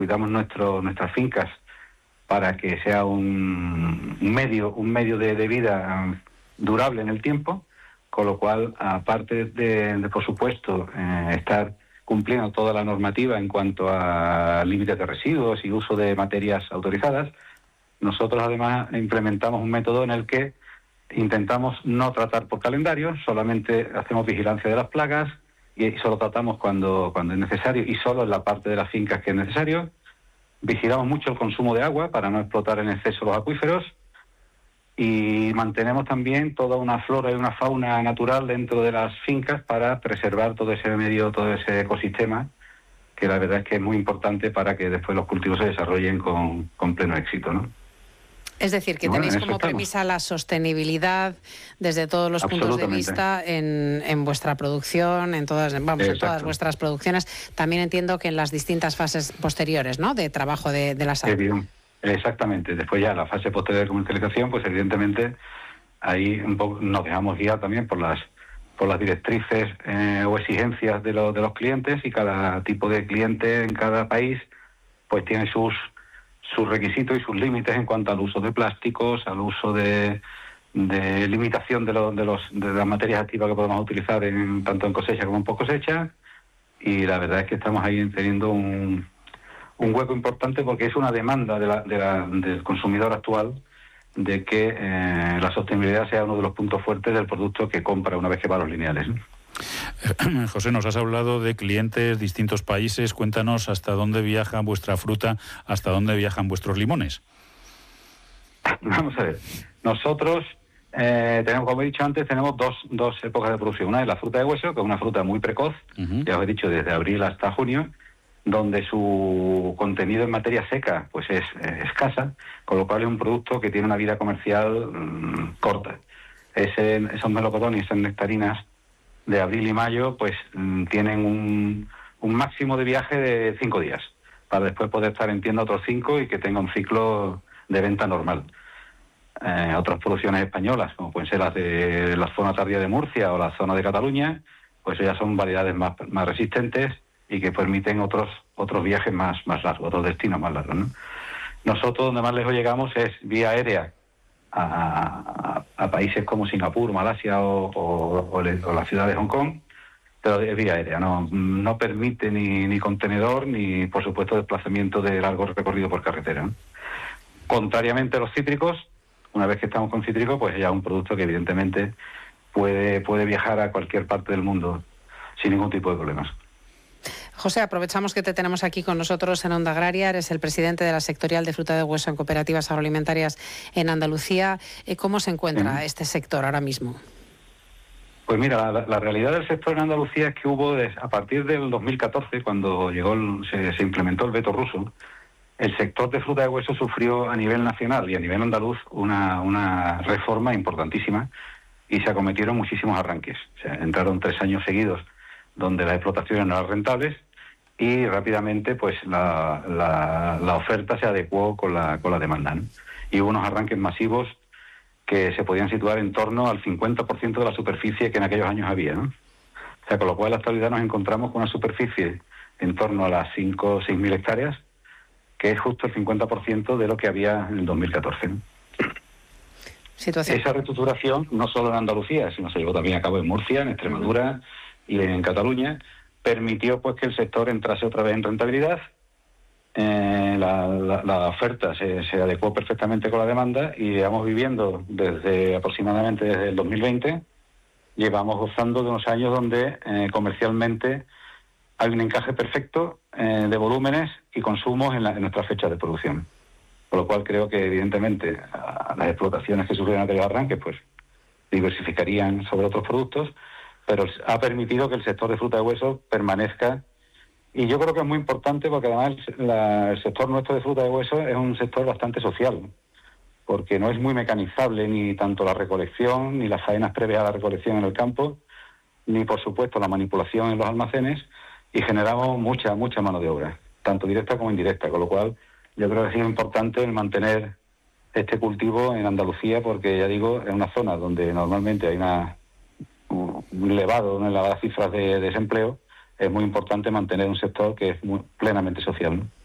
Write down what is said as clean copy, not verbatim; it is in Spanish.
cuidamos nuestras fincas para que sea un medio de vida durable en el tiempo, con lo cual, aparte de por supuesto, estar cumpliendo toda la normativa en cuanto a límites de residuos y uso de materias autorizadas, nosotros además implementamos un método en el que intentamos no tratar por calendario, solamente hacemos vigilancia de las plagas y solo tratamos cuando es necesario y solo en la parte de las fincas que es necesario. Vigilamos mucho el consumo de agua para no explotar en exceso los acuíferos y mantenemos también toda una flora y una fauna natural dentro de las fincas para preservar todo ese medio, todo ese ecosistema, que la verdad es que es muy importante para que después los cultivos se desarrollen con pleno éxito, ¿no? Es decir, que tenéis como premisa la sostenibilidad desde todos los puntos de vista en vuestra producción, en todas vuestras producciones. También entiendo que en las distintas fases posteriores, ¿no?, de trabajo de la sal. Exactamente. Después ya la fase posterior de comercialización, pues evidentemente ahí un poco nos dejamos guiar también por las directrices o exigencias de los clientes, y cada tipo de cliente en cada país pues tiene sus requisitos y sus límites en cuanto al uso de plásticos, al uso de limitación de las materias activas que podemos utilizar tanto en cosecha como en post cosecha, y la verdad es que estamos ahí teniendo un hueco importante porque es una demanda del consumidor actual de que la sostenibilidad sea uno de los puntos fuertes del producto que compra una vez que va a los lineales, ¿no? José, nos has hablado de clientes, distintos países. Cuéntanos hasta dónde viaja vuestra fruta, hasta dónde viajan vuestros limones. Vamos a ver. Nosotros tenemos, como he dicho antes, tenemos dos épocas de producción. Una es la fruta de hueso, que es una fruta muy precoz, ya os he dicho, desde abril hasta junio, donde su contenido en materia seca pues es escasa, con lo cual es un producto que tiene una vida comercial corta. Esos melocotones, esas nectarinas de abril y mayo, pues tienen un máximo de viaje de 5 días, para después poder estar en tienda otros 5 y que tenga un ciclo de venta normal. Otras producciones españolas, como pueden ser las de la zona tardía de Murcia o la zona de Cataluña, pues ya son variedades más resistentes y que permiten otros viajes más largos, otros destinos más largos, ¿no? Nosotros donde más lejos llegamos es vía aérea a países como Singapur, Malasia o la ciudad de Hong Kong, pero es vía aérea, no permite ni contenedor ni, por supuesto, desplazamiento de largo recorrido por carretera, ¿no? Contrariamente a los cítricos, una vez que estamos con cítricos, pues ya es un producto que evidentemente puede viajar a cualquier parte del mundo sin ningún tipo de problemas. José, aprovechamos que te tenemos aquí con nosotros en Onda Agraria. Eres el presidente de la sectorial de fruta de hueso en cooperativas agroalimentarias en Andalucía. ¿Cómo se encuentra este sector ahora mismo? Pues mira, la realidad del sector en Andalucía es que hubo, a partir del 2014, cuando se implementó el veto ruso, el sector de fruta de hueso sufrió a nivel nacional y a nivel andaluz una reforma importantísima y se acometieron muchísimos arranques. O sea, entraron 3 años seguidos donde las explotaciones no eran rentables y rápidamente pues la oferta se adecuó con la demanda, ¿no? Y hubo unos arranques masivos que se podían situar en torno al 50% de la superficie que en aquellos años había, ¿no? O sea, con lo cual en la actualidad nos encontramos con una superficie en torno a las 5 o 6.000 hectáreas, que es justo el 50% de lo que había en el 2014, ¿no? Esa reestructuración, no solo en Andalucía, sino se llevó también a cabo en Murcia, en Extremadura y en Cataluña, permitió pues que el sector entrase otra vez en rentabilidad. La oferta se adecuó perfectamente con la demanda y llevamos viviendo aproximadamente desde el 2020, llevamos gozando de unos años donde comercialmente hay un encaje perfecto de volúmenes y consumos en nuestras fechas de producción. Por lo cual creo que evidentemente las explotaciones que sufrieron aquellos arranques pues diversificarían sobre otros productos, pero ha permitido que el sector de fruta de hueso permanezca. Y yo creo que es muy importante porque además el sector nuestro de fruta de hueso es un sector bastante social, porque no es muy mecanizable ni tanto la recolección, ni las faenas previas a la recolección en el campo, ni por supuesto la manipulación en los almacenes, y generamos mucha mano de obra, tanto directa como indirecta, con lo cual yo creo que ha sido importante el mantener este cultivo en Andalucía, porque ya digo, es una zona donde normalmente hay unas elevadas cifras de desempleo. Es muy importante mantener un sector que es plenamente social, ¿no?